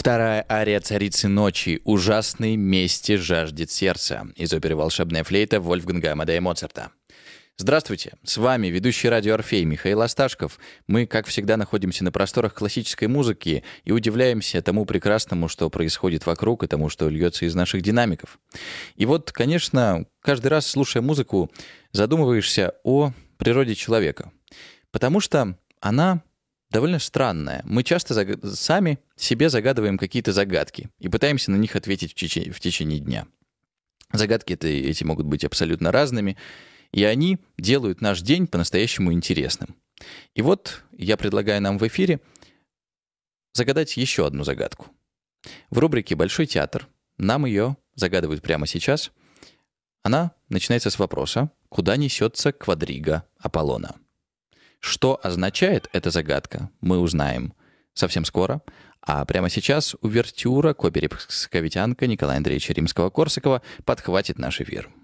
Вторая ария «Царицы ночи» «Ужасной мести жаждет сердца» из оперы «Волшебная флейта» Вольфганга Амадея Моцарта. Здравствуйте, с вами ведущий радио «Орфей» Михаил Асташков. Мы, как всегда, находимся на просторах классической музыки и удивляемся тому прекрасному, что происходит вокруг, и тому, что льется из наших динамиков. И вот, конечно, каждый раз, слушая музыку, задумываешься о природе человека, потому что она довольно странная. Мы часто сами себе загадываем какие-то загадки и пытаемся на них ответить в течение дня. Загадки эти могут быть абсолютно разными, и они делают наш день по-настоящему интересным. И вот я предлагаю нам в эфире загадать еще одну загадку. В рубрике «Большой театр» нам ее загадывают прямо сейчас. Она начинается с вопроса: «Куда несется квадрига Аполлона?» Что означает эта загадка, мы узнаем совсем скоро. А прямо сейчас увертюра к опере «Псковитянка» Николая Андреевича Римского-Корсакова подхватит наш эфир.